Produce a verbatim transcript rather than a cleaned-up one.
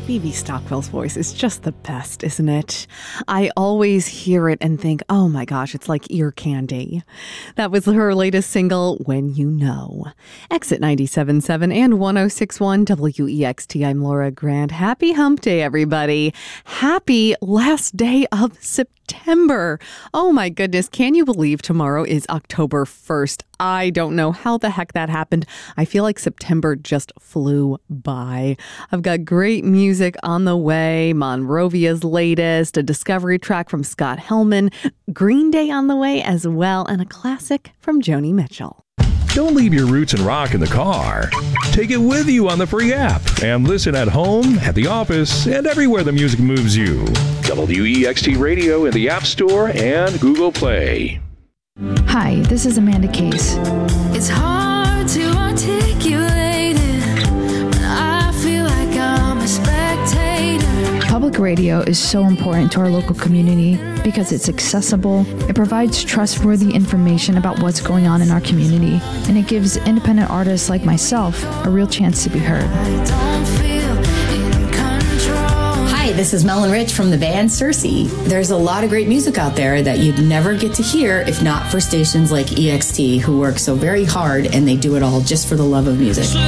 Phoebe Stockwell's voice is just the best, isn't it? I always hear it and think, oh my gosh, it's like ear candy. That was her latest single, When You Know. Exit ninety-seven point seven and one oh six point one W E X T. I'm Laura Grant. Happy Hump Day, everybody. Happy last day of September. Oh my goodness, can you believe tomorrow is October first? I don't know how the heck that happened. I feel like September just flew by. I've got great music on the way. Monrovia's latest, a discovery track from Scott Helman, Green Day on the way as well, and a classic from Joni Mitchell. Don't leave your roots and rock in the car. Take it with you on the free app and listen at home, at the office, and everywhere the music moves you. W E X T Radio in the App Store and Google Play. Hi, this is Amanda Case. It's hard to articulate it when I feel like I'm a spectator. Public radio is so important to our local community because it's accessible, it provides trustworthy information about what's going on in our community, and it gives independent artists like myself a real chance to be heard. I don't feel in control. Hi, this is Mel and Rich from the band Cersei. There's a lot of great music out there that you'd never get to hear if not for stations like E X T, who work so very hard and they do it all just for the love of music.